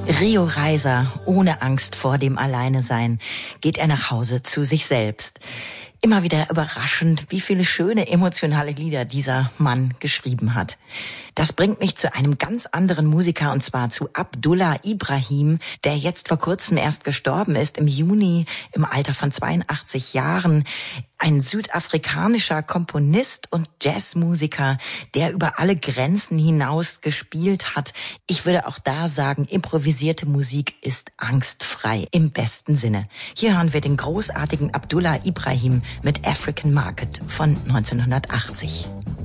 Rio Reiser, ohne Angst vor dem Alleinesein, geht er nach Hause zu sich selbst. Immer wieder überraschend, wie viele schöne emotionale Lieder dieser Mann geschrieben hat. Das bringt mich zu einem ganz anderen Musiker, und zwar zu Abdullah Ibrahim, der jetzt vor kurzem erst gestorben ist, im Juni, im Alter von 82 Jahren. Ein südafrikanischer Komponist und Jazzmusiker, der über alle Grenzen hinaus gespielt hat. Ich würde auch da sagen, improvisierte Musik ist angstfrei, im besten Sinne. Hier hören wir den großartigen Abdullah Ibrahim mit African Market von 1980.